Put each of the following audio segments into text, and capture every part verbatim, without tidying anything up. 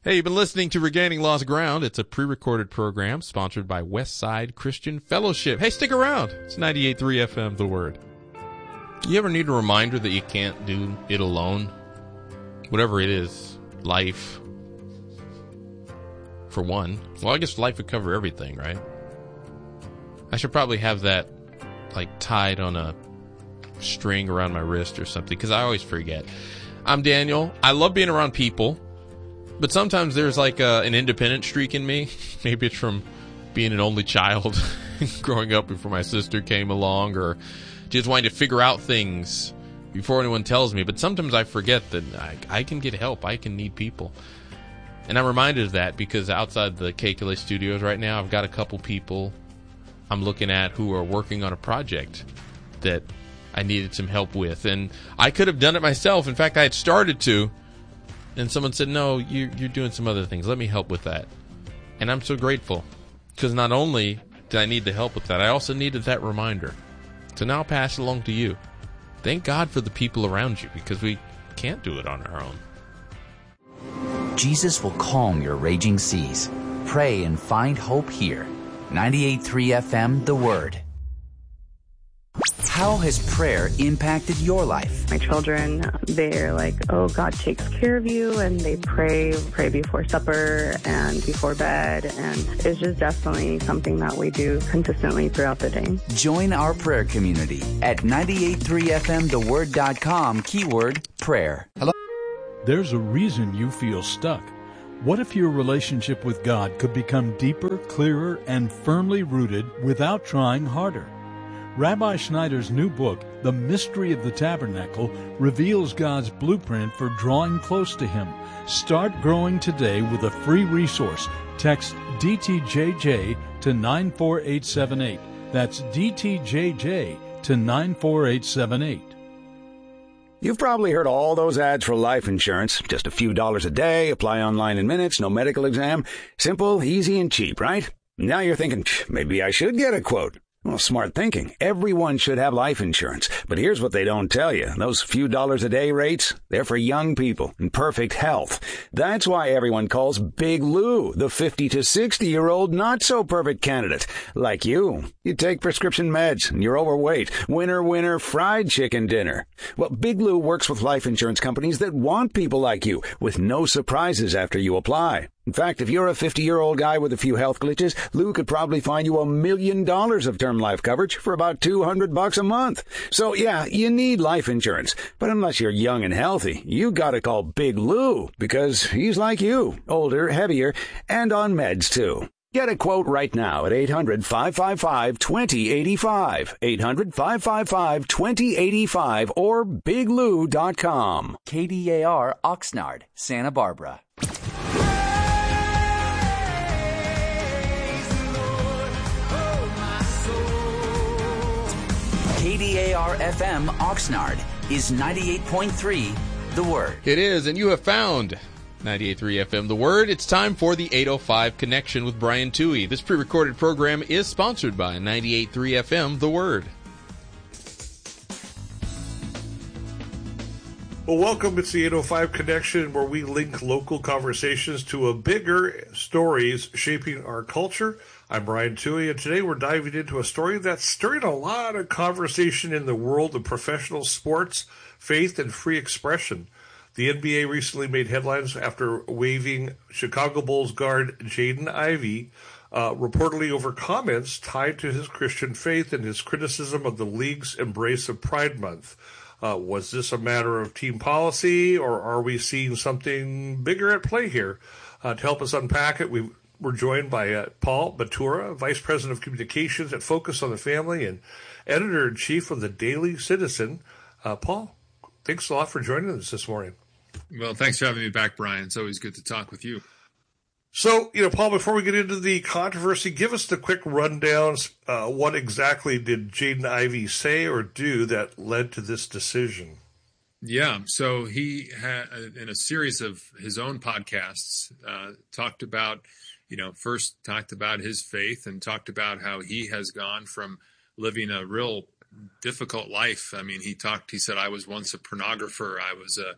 Hey, you've been listening to Regaining Lost Ground. It's a pre-recorded program sponsored by Westside Christian Fellowship. Hey, stick around. It's ninety-eight point three F M, The Word. You ever need a reminder that you can't do it alone? Whatever it is, life, for one. Well, I guess life would cover everything, right? I should probably have that, like, tied on a string around my wrist or something, because I always forget. I'm Daniel. I love being around people. But sometimes there's like a, an independent streak in me. Maybe it's from being an only child growing up before my sister came along, or just wanting to figure out things before anyone tells me. But sometimes I forget that I, I can get help. I can need people. And I'm reminded of that because outside the K K L A studios right now, I've got a couple people I'm looking at who are working on a project that I needed some help with. And I could have done it myself. In fact, I had started to. And someone said, no, you, you're doing some other things. Let me help with that. And I'm so grateful. Because not only did I need the help with that, I also needed that reminder. So now I'll pass it along to you. Thank God for the people around you, because we can't do it on our own. Jesus will calm your raging seas. Pray and find hope here. ninety-eight point three F M, The Word. How has prayer impacted your life? My children, they're like, oh, God takes care of you, and they pray, pray before supper and before bed, and it's just definitely something that we do consistently throughout the day. Join our prayer community at ninety-eight point three F M the word dot com, keyword prayer. Hello. There's a reason you feel stuck. What if your relationship with God could become deeper, clearer, and firmly rooted without trying harder? Rabbi Schneider's new book, The Mystery of the Tabernacle, reveals God's blueprint for drawing close to Him. Start growing today with a free resource. Text D T J J to nine four eight seven eight. That's D T J J to nine four eight seven eight. You've probably heard all those ads for life insurance. Just a few dollars a day, apply online in minutes, no medical exam. Simple, easy, and cheap, right? Now you're thinking, maybe I should get a quote. Well, smart thinking. Everyone should have life insurance. But here's what they don't tell you. Those few dollars a day rates, they're for young people in perfect health. That's why everyone calls Big Lou the fifty to sixty-year-old not-so-perfect candidate. Like you. You take prescription meds and you're overweight. Winner, winner, fried chicken dinner. Well, Big Lou works with life insurance companies that want people like you, with no surprises after you apply. In fact, if you're a fifty-year-old guy with a few health glitches, Lou could probably find you a million dollars of term life coverage for about two hundred bucks a month. So, yeah, you need life insurance. But unless you're young and healthy, you gotta call Big Lou, because he's like you, older, heavier, and on meds, too. Get a quote right now at eight hundred, five five five, two zero eight five, eight hundred, five five five, two zero eight five, or big lou dot com. K D A R Oxnard, Santa Barbara. K D A R F M Oxnard is ninety-eight point three, The Word. It is, and you have found ninety-eight point three F M, The Word. It's time for the eight oh five Connection with Brian Toohey. This pre-recorded program is sponsored by ninety-eight point three F M, The Word. Well, welcome. It's the eight oh five Connection, where we link local conversations to a bigger stories shaping our culture. I'm Brian Toohey, and today we're diving into a story that's stirring a lot of conversation in the world of professional sports, faith, and free expression. The N B A recently made headlines after waiving Chicago Bulls guard Jaden Ivey, uh, reportedly over comments tied to his Christian faith and his criticism of the league's embrace of Pride Month. Uh, was this a matter of team policy, or are we seeing something bigger at play here? Uh, to help us unpack it, we we're joined by uh, Paul Batura, Vice President of Communications at Focus on the Family and Editor-in-Chief of the Daily Citizen. Uh, Paul, thanks a lot for joining us this morning. Well, thanks for having me back, Brian. It's always good to talk with you. So, you know, Paul, before we get into the controversy, give us the quick rundown. Uh, what exactly did Jaden Ivey say or do that led to this decision? Yeah, so he had, in a series of his own podcasts, uh, talked about, you know, first talked about his faith and talked about how he has gone from living a real difficult life. I mean, he talked, he said, I was once a pornographer. I was a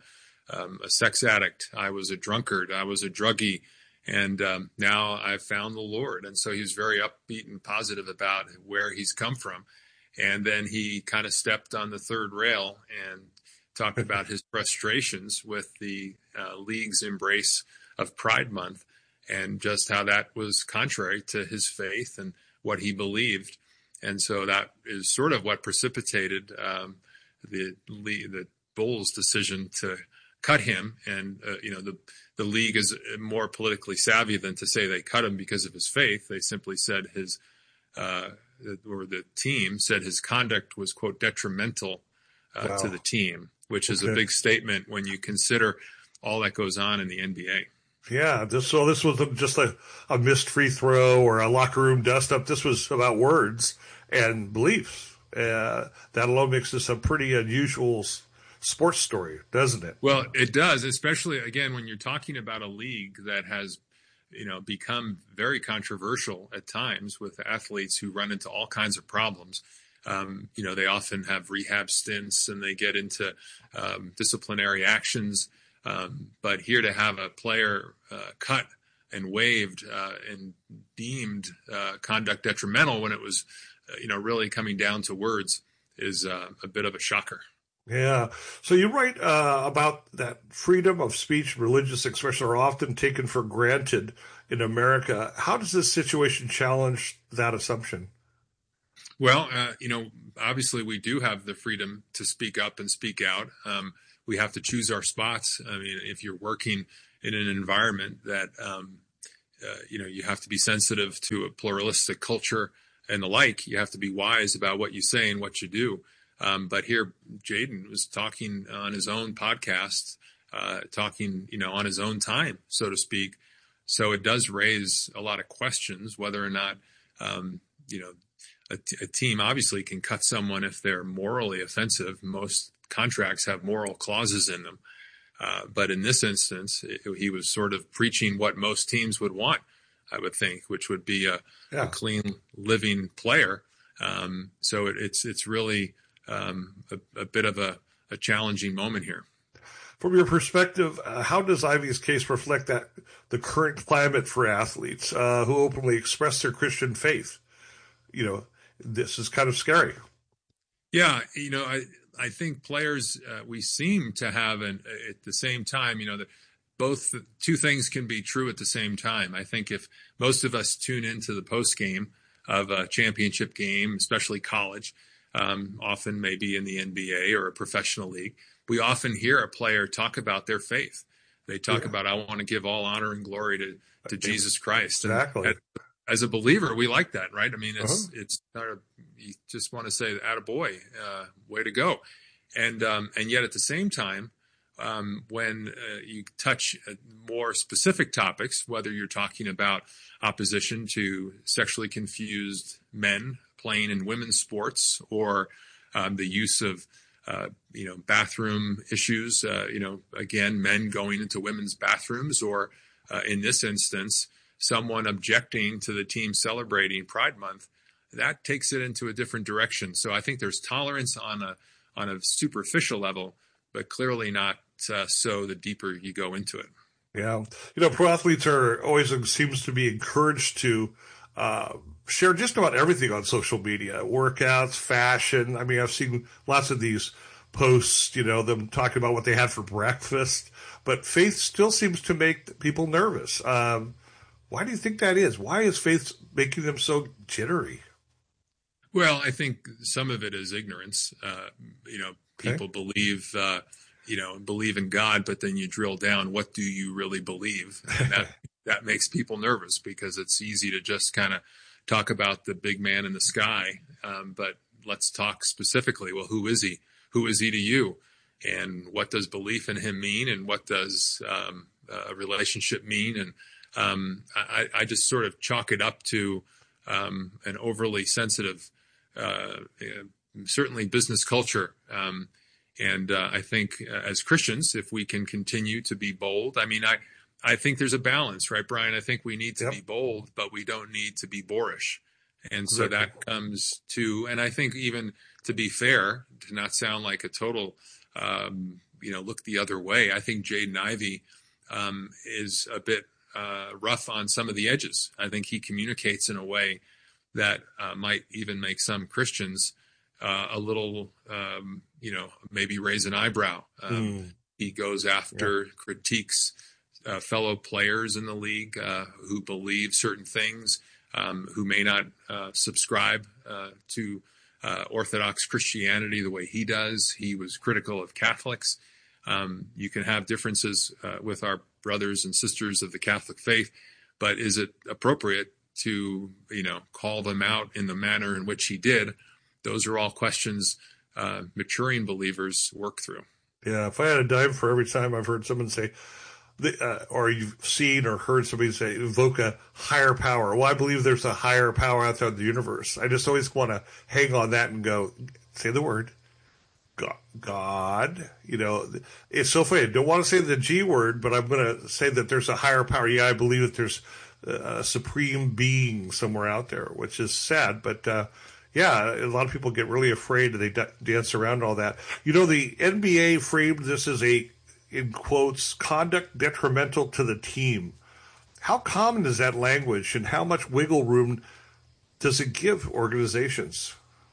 um, a sex addict. I was a drunkard. I was a druggie. And um, now I've found the Lord. And so he was very upbeat and positive about where he's come from. And then he kind of stepped on the third rail and talked about his frustrations with the uh, league's embrace of Pride Month and just how that was contrary to his faith and what he believed. And so that is sort of what precipitated um, the the Bulls' decision to cut him. And, uh, you know, the, the league is more politically savvy than to say they cut him because of his faith. They simply said his, uh, or the team said his conduct was, quote, detrimental uh, wow. to the team, which is okay. a big statement when you consider all that goes on in the N B A. Yeah, this, so this was just a, a missed free throw or a locker room dust-up. This was about words and beliefs. Uh, that alone makes this a pretty unusual sports story, doesn't it? Well, it does, especially, again, when you're talking about a league that has, you know, become very controversial at times with athletes who run into all kinds of problems. Um, you know, they often have rehab stints and they get into um, disciplinary actions. Um, but here to have a player uh, cut and waived uh, and deemed uh, conduct detrimental when it was, uh, you know, really coming down to words is uh, a bit of a shocker. Yeah. So you write uh, about that freedom of speech and religious expression are often taken for granted in America. How does this situation challenge that assumption? Well, uh, you know, obviously we do have the freedom to speak up and speak out. Um, we have to choose our spots. I mean, if you're working in an environment that, um, uh, you know, you have to be sensitive to a pluralistic culture and the like, you have to be wise about what you say and what you do. Um, but here, Jaden was talking on his own podcast, uh, talking, you know, on his own time, so to speak. So it does raise a lot of questions whether or not, um, you know, a, t- a team obviously can cut someone if they're morally offensive. Most contracts have moral clauses in them. Uh, but in this instance, it, he was sort of preaching what most teams would want, I would think, which would be a, yeah. a clean living player. Um, so it, it's it's really um, a, a bit of a, a challenging moment here. From your perspective, uh, how does Ivey's case reflect that the current climate for athletes uh, who openly express their Christian faith? You know, this is kind of scary. Yeah, you know, I I think players uh, we seem to have an at the same time, you know, that both two things can be true at the same time. I think if most of us tune into the post game of a championship game, especially college, um, often maybe in the N B A or a professional league, we often hear a player talk about their faith. They talk yeah. about, I want to give all honor and glory to, to Jesus Christ. Exactly. And as a believer, we like that, right? I mean, it's uh-huh. it's not a, you just want to say, attaboy, uh, way to go. And um, and yet at the same time, um, when uh, you touch more specific topics, whether you're talking about opposition to sexually confused men playing in women's sports or um, the use of Uh, you know, bathroom issues, uh, you know, again, men going into women's bathrooms, or uh, in this instance, someone objecting to the team celebrating Pride Month, that takes it into a different direction. So I think there's tolerance on a on a superficial level, but clearly not uh, so the deeper you go into it. Yeah. You know, pro athletes are always seems to be encouraged to uh, share just about everything on social media, workouts, fashion. I mean, I've seen lots of these posts, you know, them talking about what they had for breakfast, but faith still seems to make people nervous. Um, why do you think that is? Why is faith making them so jittery? Well, I think some of it is ignorance. Uh, you know, people okay. believe, uh, you know, believe in God, but then you drill down, what do you really believe? And that, that makes people nervous because it's easy to just kind of talk about the big man in the sky. Um, but let's talk specifically. Well, who is he? Who is he to you? And what does belief in him mean? And what does um, a relationship mean? And um, I, I just sort of chalk it up to um, an overly sensitive, uh, certainly business culture. Um, and uh, I think as Christians, if we can continue to be bold, I mean, I, I think there's a balance, right, Brian? I think we need to yep. be bold, but we don't need to be boorish. And so exactly. that comes to, and I think even to be fair, to not sound like a total, um, you know, look the other way. I think Jaden Ivey um, is a bit uh, rough on some of the edges. I think he communicates in a way that uh, might even make some Christians uh, a little, um, you know, maybe raise an eyebrow. Um, mm. He goes after, yeah. critiques uh, fellow players in the league uh, who believe certain things, um, who may not uh, subscribe uh, to uh, Orthodox Christianity the way he does. He was critical of Catholics. Um, you can have differences uh, with our brothers and sisters of the Catholic faith, but is it appropriate to, you know, call them out in the manner in which he did? Those are all questions uh, maturing believers work through. Yeah, if I had a dime for every time I've heard someone say, uh, or you've seen or heard somebody say, invoke a higher power. Well, I believe there's a higher power out there in the universe. I just always want to hang on that and go, say the word, God. God. You know, it's so funny. I don't want to say the G word, but I'm going to say that there's a higher power. Yeah, I believe that there's a supreme being somewhere out there, which is sad, but uh, yeah, a lot of people get really afraid and they d- dance around all that. You know, the N B A framed this as a, in quotes, conduct detrimental to the team. How common is that language, and how much wiggle room does it give organizations?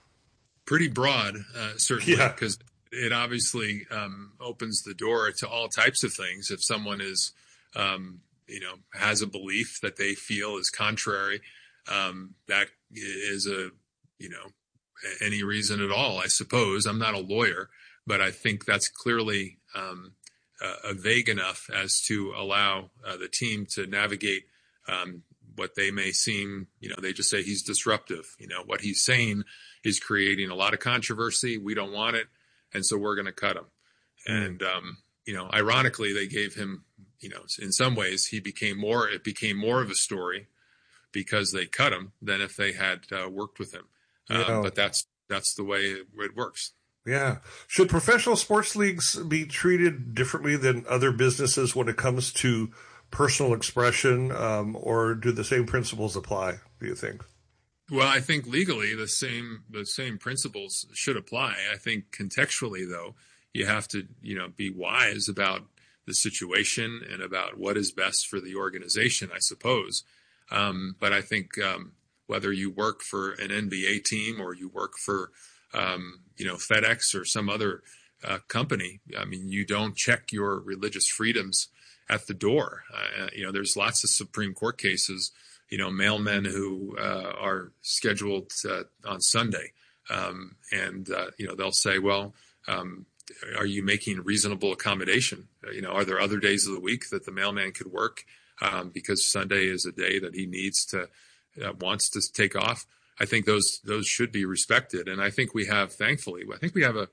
Pretty broad, uh, certainly, because yeah. it obviously um, opens the door to all types of things. If someone is, um, you know, has a belief that they feel is contrary, um, that is a, you know, any reason at all, I suppose. I'm not a lawyer, but I think that's clearly um, uh, vague enough as to allow uh, the team to navigate um, what they may seem, you know, they just say he's disruptive. You know, what he's saying is creating a lot of controversy. We don't want it, and so we're going to cut him. And, um, you know, ironically, they gave him, you know, in some ways, he became more, it became more of a story because they cut him than if they had uh, worked with him. Um, yeah. But that's that's the way it, it works. Yeah. Should professional sports leagues be treated differently than other businesses when it comes to personal expression, um, or do the same principles apply, do you think? Well, I think legally the same the same principles should apply. I think contextually, though, you have to, you know, be wise about the situation and about what is best for the organization, I suppose. Um, but I think um, whether you work for an N B A team or you work for, um, you know, FedEx or some other uh, company, I mean, you don't check your religious freedoms at the door. Uh, you know, there's lots of Supreme Court cases, you know, mailmen who uh, are scheduled uh, on Sunday. Um, and, uh, you know, they'll say, well, um, are you making reasonable accommodation? You know, are there other days of the week that the mailman could work um, because Sunday is a day that he needs to, uh, wants to take off? I think those those should be respected. And I think we have, thankfully, I think we have a,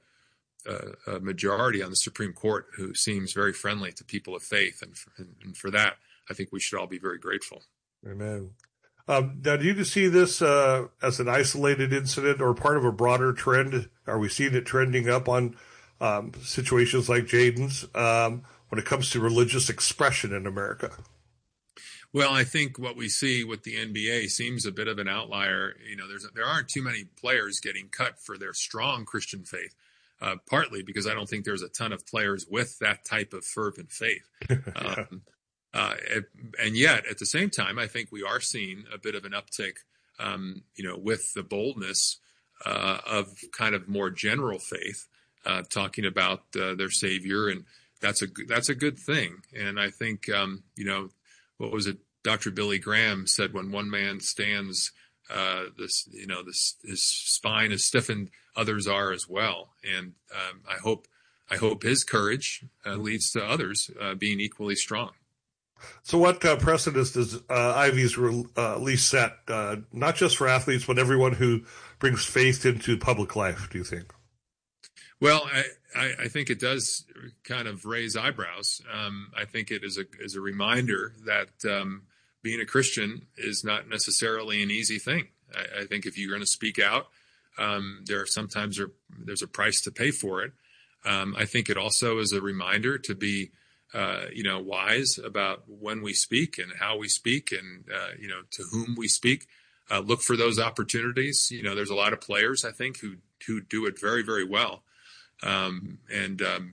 a, a majority on the Supreme Court who seems very friendly to people of faith. And for, and for that, I think we should all be very grateful. Amen. Um, now, do you see this uh, as an isolated incident or part of a broader trend? Are we seeing it trending up on um, situations like Jaden's um, when it comes to religious expression in America? Well, I think what we see with the N B A seems a bit of an outlier. You know, there's there aren't too many players getting cut for their strong Christian faith, uh, partly because I don't think there's a ton of players with that type of fervent faith. yeah. um, Uh, and yet, at the same time, I think we are seeing a bit of an uptick, um, you know, with the boldness uh, of kind of more general faith, uh, talking about uh, their Savior, and that's a that's a good thing. And I think, um, you know, what was it? Doctor Billy Graham said, "When one man stands, uh, this, you know, this his spine is stiffened, others are as well." And um, I hope I hope his courage uh, leads to others uh, being equally strong. So what uh, precedence does uh, Ivey's re- uh, at least set, uh, not just for athletes, but everyone who brings faith into public life, do you think? Well, I, I, I think it does kind of raise eyebrows. Um, I think it is a, is a reminder that um, being a Christian is not necessarily an easy thing. I, I think if you're going to speak out, um, there are sometimes are, there's a price to pay for it. Um, I think it also is a reminder to be Uh, you know, wise about when we speak and how we speak and, uh, you know, to whom we speak. Uh, look for those opportunities. You know, there's a lot of players, I think, who, who do it very, very well. Um, and, um,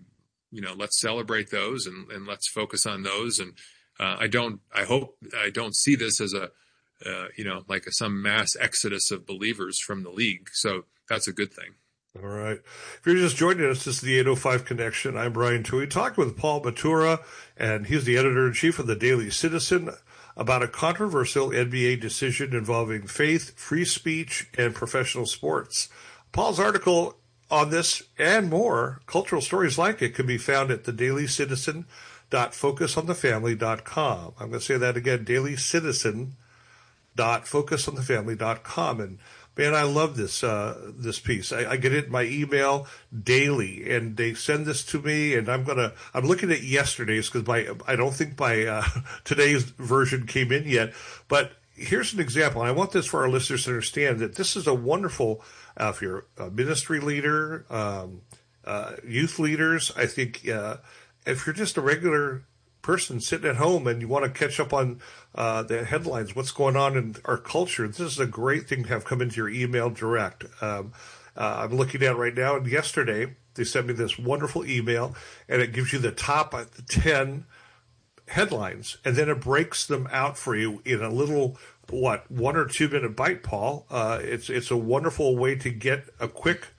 you know, let's celebrate those and, and let's focus on those. And uh, I don't, I hope I don't see this as a, uh, you know, like a, some mass exodus of believers from the league. So that's a good thing. All right. If you're just joining us, this is the eight oh five Connection. I'm Brian Toohey, talking with Paul Matura, and he's the editor-in-chief of the Daily Citizen, about a controversial N B A decision involving faith, free speech, and professional sports. Paul's article on this and more cultural stories like it can be found at the daily citizen dot focus on the family dot com. I'm going to say that again, daily citizen dot focus on the family dot com. And man, I love this uh, this piece. I, I get it in my email daily, and they send this to me, and I'm gonna. I'm looking at yesterday's because my I don't think my uh, today's version came in yet. But here's an example. And I want this for our listeners to understand that this is a wonderful. Uh, if you're a ministry leader, um, uh, youth leaders, I think uh, if you're just a regular person sitting at home and you want to catch up on uh, the headlines, what's going on in our culture, this is a great thing to have come into your email direct. Um, uh, I'm looking at it right now, and yesterday they sent me this wonderful email, and it gives you the top ten headlines, and then it breaks them out for you in a little, what, one or two minute bite, Paul. Uh, it's it's a wonderful way to get a quick,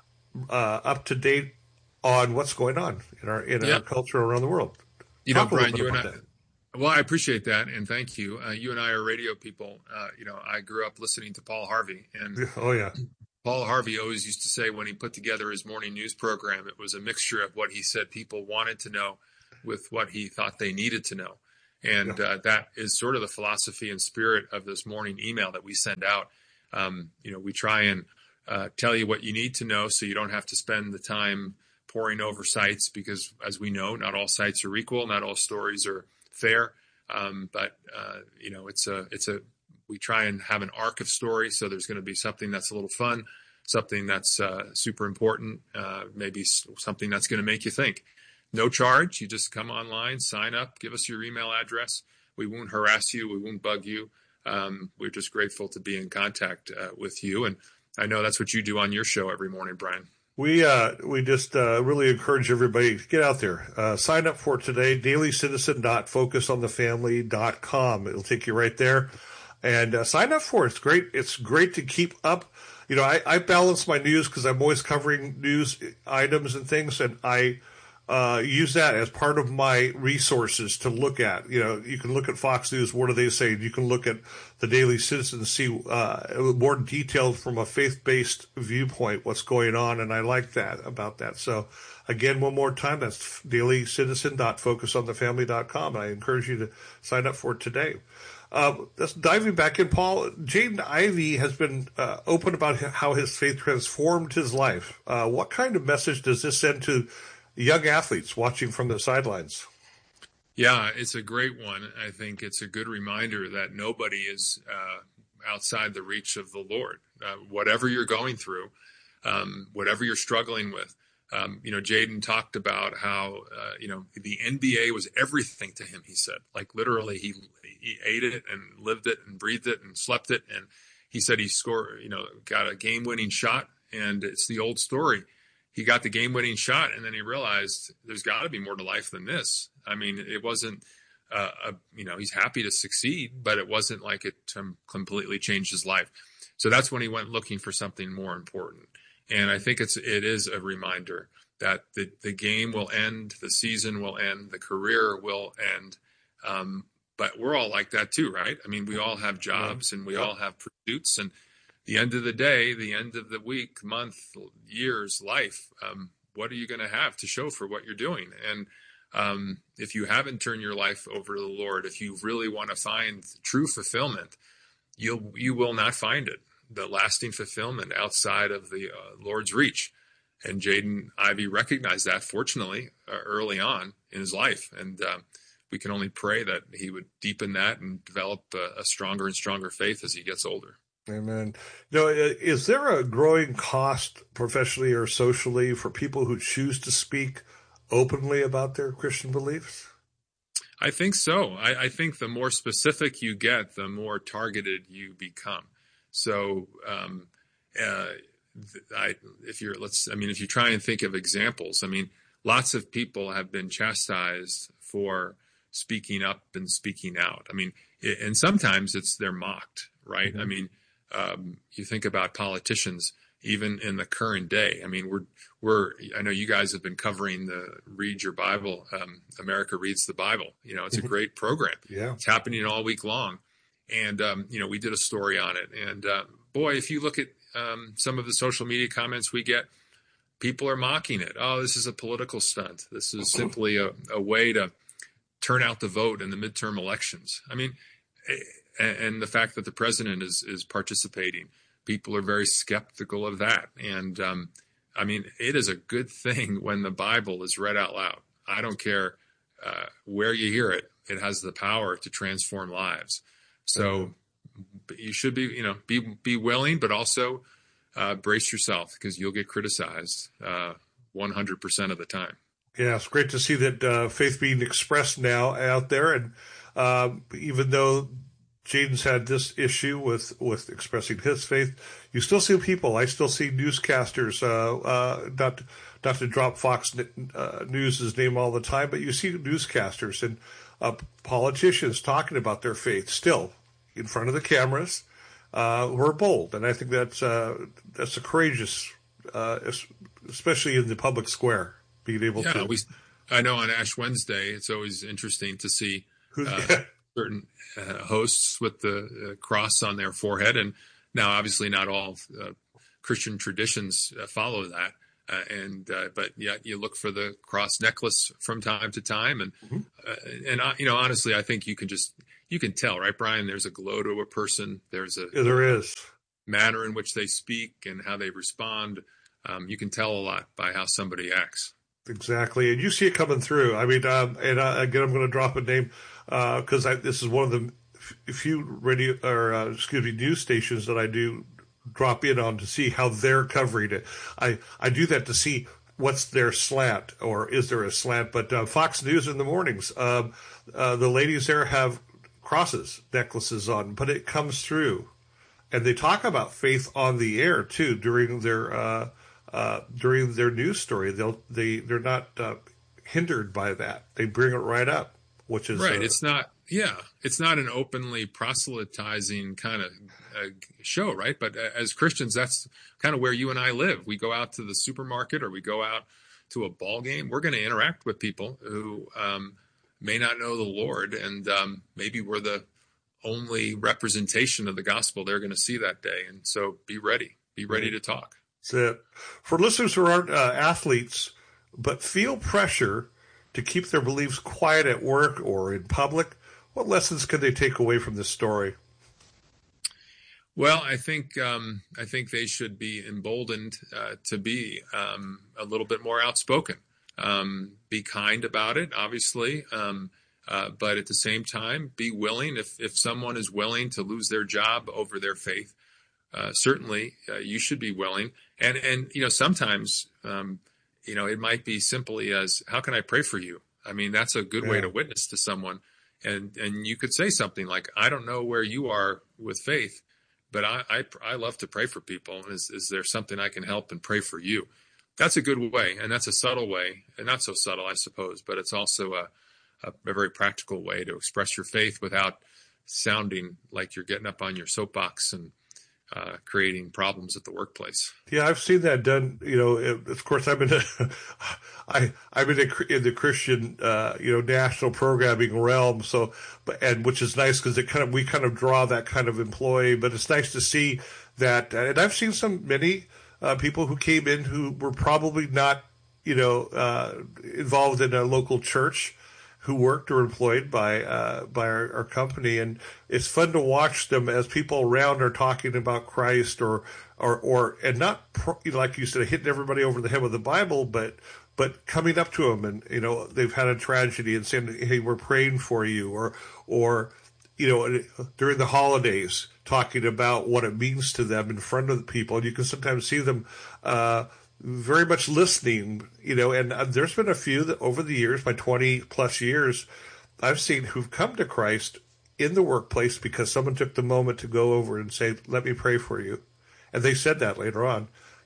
uh, up to date on what's going on in our in yeah. our culture around the world. You know, Talk a Brian, little you bit and I, about that. well, I appreciate that, and thank you. Uh, you and I are radio people. Uh, you know, I grew up listening to Paul Harvey, and Oh yeah, Paul Harvey always used to say when he put together his morning news program, it was a mixture of what he said people wanted to know with what he thought they needed to know. And Yeah. uh, that is sort of the philosophy and spirit of this morning email that we send out. Um, you know, we try and uh, tell you what you need to know so you don't have to spend the time poring over sites, because as we know, not all sites are equal, not all stories are fair. Um, but, uh, you know, it's a, it's a, we try and have an arc of story. So there's going to be something that's a little fun, something that's uh, super important, uh, maybe something that's going to make you think. No charge. You just come online, sign up, give us your email address. We won't harass you. We won't bug you. Um, we're just grateful to be in contact uh, with you. And I know that's what you do on your show every morning, Brian. We uh, we just uh, really encourage everybody to get out there. Uh, sign up for it today, daily citizen dot focus on the family dot com. It'll take you right there. And uh, sign up for it. It's great. It's great to keep up. You know, I, I balance my news because I'm always covering news items and things, and I uh, use that as part of my resources to look at. You know, you can look at Fox News. What do they say? You can look at the Daily Citizen and see uh, more detailed from a faith-based viewpoint what's going on, and I like that about that. So, again, one more time, that's daily citizen dot focus on the family dot com. I encourage you to sign up for it today. Uh, that's diving back in, Paul. Jaden Ivey has been uh, open about how his faith transformed his life. Uh, what kind of message does this send to young athletes watching from the sidelines? Yeah, it's a great one. I think it's a good reminder that nobody is uh, outside the reach of the Lord. Uh, whatever you're going through, um, whatever you're struggling with. Um, you know, Jaden talked about how, uh, you know, the N B A was everything to him, he said. Like literally he he ate it and lived it and breathed it and slept it. And he said he scored, you know, got a game-winning shot. And it's the old story. He got the game-winning shot, and then he realized there's got to be more to life than this. I mean, it wasn't, uh, a, you know, he's happy to succeed, but it wasn't like it um, completely changed his life. So that's when he went looking for something more important. And I think it's it is a reminder that the, the game will end, the season will end, the career will end. Um, but we're all like that too, right? I mean, we all have jobs and we all have pursuits. And the end of the day, the end of the week, month, years, life, um, what are you going to have to show for what you're doing? And um, if you haven't turned your life over to the Lord, if you really want to find true fulfillment, you'll you will not find it. The lasting fulfillment outside of the uh, Lord's reach. And Jaden Ivey recognized that, fortunately, uh, early on in his life. And uh, we can only pray that he would deepen that and develop a, a stronger and stronger faith as he gets older. Amen. Now, is there a growing cost professionally or socially for people who choose to speak openly about their Christian beliefs? I think so. I, I think the more specific you get, the more targeted you become. So, um, uh, I, if you're, let's, I mean, if you try and think of examples, I mean, lots of people have been chastised for speaking up and speaking out. I mean, it, and sometimes it's they're mocked, right? Mm-hmm. I mean, um, you think about politicians, even in the current day. I mean, we're we're. I know you guys have been covering the Read Your Bible. Um, America Reads the Bible. You know, it's a great program. Yeah, it's happening all week long, and um, you know, we did a story on it. And uh, boy, if you look at um, some of the social media comments we get, people are mocking it. Oh, this is a political stunt. This is simply a, a way to turn out the vote in the midterm elections. I mean, and, and the fact that the president is is participating. People are very skeptical of that. And, um, I mean, it is a good thing when the Bible is read out loud. I don't care uh, where you hear it. It has the power to transform lives. So you should be, you know, be be willing, but also uh, brace yourself, because you'll get criticized uh, one hundred percent of the time. Yeah, it's great to see that uh, faith being expressed now out there. And uh, even though Jaden's had this issue with, with expressing his faith, you still see people. I still see newscasters, uh, uh, not, not to drop Fox uh, News' name all the time, but you see newscasters and uh, politicians talking about their faith still in front of the cameras, uh, who are bold. And I think that's, uh, that's a courageous, uh, especially in the public square, being able yeah, to. We, I know on Ash Wednesday, it's always interesting to see uh, certain uh, hosts with the uh, cross on their forehead. And now, obviously, not all uh, Christian traditions uh, follow that. Uh, and uh, but yeah, you look for the cross necklace from time to time, and mm-hmm. uh, and uh, you know, honestly, I think you can just you can tell, right, Brian? There's a glow to a person. There's a yeah, there is manner in which they speak and how they respond. Um, you can tell a lot by how somebody acts. Exactly, and you see it coming through. I mean, um, and uh, again, I'm going to drop a name because uh, this is one of the few radio or uh, excuse me news stations that I do drop in on to see how they're covering it. I, I do that to see what's their slant, or is there a slant. But uh, Fox News in the mornings, um, uh, the ladies there have crosses, necklaces on, but it comes through. And they talk about faith on the air, too, during their uh, uh, during their news story. They'll, they, they're not uh, hindered by that. They bring it right up, which is... Right, uh, it's not... Yeah, it's not an openly proselytizing kind of uh, show, right? But as Christians, that's kind of where you and I live. We go out to the supermarket or we go out to a ball game. We're going to interact with people who um, may not know the Lord, and um, maybe we're the only representation of the gospel they're going to see that day. And so be ready. Be ready to talk. That's it. For listeners who aren't uh, athletes but feel pressure to keep their beliefs quiet at work or in public, what lessons can they take away from this story? Well, I think um, I think they should be emboldened uh, to be um, a little bit more outspoken. Um, be kind about it, obviously, um, uh, but at the same time, be willing. If if someone is willing to lose their job over their faith, uh, certainly uh, you should be willing. And and you know sometimes um, you know it might be simply as, how can I pray for you? I mean, that's a good yeah. way to witness to someone. And and you could say something like, I don't know where you are with faith, but I I, I love to pray for people. Is is there something I can help and pray for you? That's a good way, and that's a subtle way, and not so subtle, I suppose, but it's also a, a, a very practical way to express your faith without sounding like you're getting up on your soapbox and uh, creating problems at the workplace. Yeah, I've seen that done. You know, of course, I'm in a, I I'm in, a, in the Christian, uh, you know, national programming realm. So, but and which is nice because it kind of we kind of draw that kind of employee. But it's nice to see that, and I've seen some many uh, people who came in who were probably not, you know, uh, involved in a local church, who worked or employed by uh, by our, our company, and it's fun to watch them as people around are talking about Christ, or or or and not pro, you know, like you said, hitting everybody over the head with the Bible, but but coming up to them and, you know, they've had a tragedy and saying, hey, we're praying for you, or or you know, during the holidays talking about what it means to them in front of the people, and you can sometimes see them. Uh, very much listening, you know, and there's been a few that over the years, my twenty plus years, I've seen who've come to Christ in the workplace because someone took the moment to go over and say, let me pray for you. And they said that later on.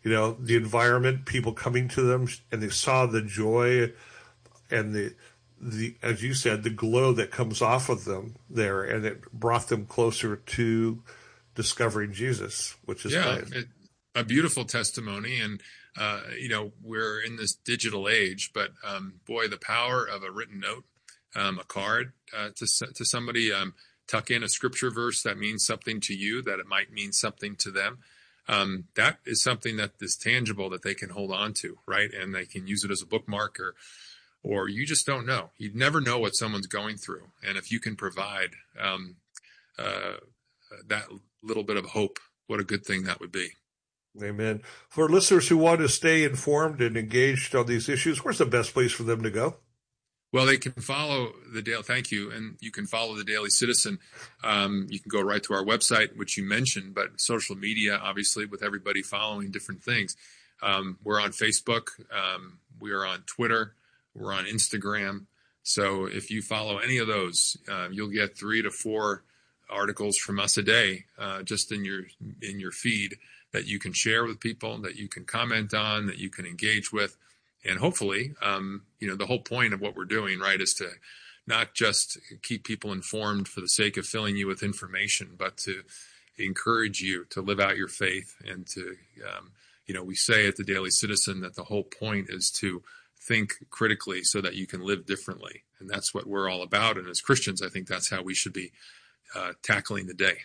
you know, the environment, people coming to them, and they saw the joy and the, the as you said, the glow that comes off of them there, and it brought them closer to discovering Jesus, which is yeah, nice. It, a beautiful testimony. And, uh, you know, we're in this digital age, but um, boy, the power of a written note, um, a card uh, to, to somebody, um, tuck in a scripture verse that means something to you, that it might mean something to them. Um, that is something that is tangible that they can hold on to, right? And they can use it as a bookmark, or, or you just don't know. You never know what someone's going through. And if you can provide um, uh, that little bit of hope, what a good thing that would be. Amen. For listeners who want to stay informed and engaged on these issues, where's the best place for them to go? Well, they can follow the Daily. Thank you, and you can follow the Daily Citizen. Um, you can go right to our website, which you mentioned, but social media, obviously, with everybody following different things. Um, we're on Facebook. Um, we are on Twitter. We're on Instagram. So if you follow any of those, uh, you'll get three to four articles from us a day, uh, just in your in your feed, that you can share with people, that you can comment on, that you can engage with. And hopefully, um, you know, the whole point of what we're doing, right, is to not just keep people informed for the sake of filling you with information, but to encourage you to live out your faith and to, um, you know, we say at the Daily Citizen that the whole point is to think critically so that you can live differently. And that's what we're all about. And as Christians, I think that's how we should be uh, tackling the day.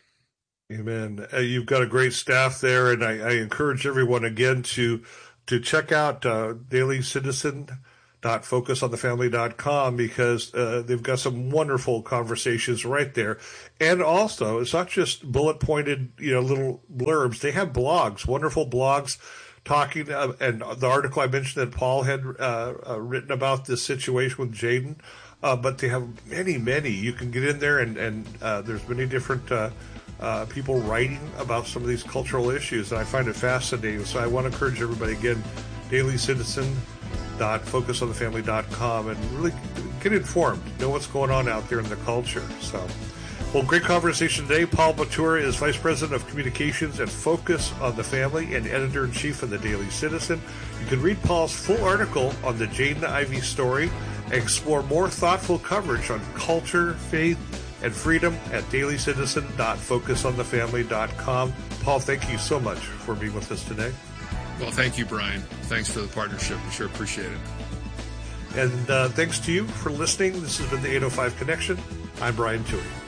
Amen. Uh, you've got a great staff there, and I, I encourage everyone again to to check out uh, daily citizen dot focus on the family dot com, because uh, they've got some wonderful conversations right there. And also, it's not just bullet-pointed, you know, little blurbs. They have blogs, wonderful blogs, talking, uh, and the article I mentioned that Paul had uh, uh, written about this situation with Jaden. Uh, but they have many, many. You can get in there, and, and uh, there's many different uh, uh, people writing about some of these cultural issues, and I find it fascinating. So I want to encourage everybody, again, daily citizen dot focus on the family dot com, and really get informed, know what's going on out there in the culture. So, well, great conversation today. Paul Batura is Vice President of Communications at Focus on the Family and Editor-in-Chief of the Daily Citizen. You can read Paul's full article on the Jaden Ivey story and explore more thoughtful coverage on culture, faith, and freedom at daily citizen dot focus on the family dot com. Paul, thank you so much for being with us today. Well, thank you, Brian. Thanks for the partnership. We sure appreciate it. And uh, thanks to you for listening. This has been the eight oh five Connection. I'm Brian Toohey.